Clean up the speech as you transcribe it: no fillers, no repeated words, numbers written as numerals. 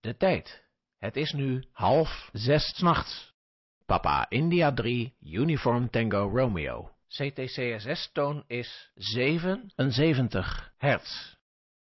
De tijd. Het is nu 5:30 's nachts. Papa India 3, Uniform Tango Romeo. CTCSS-toon is 77 hertz.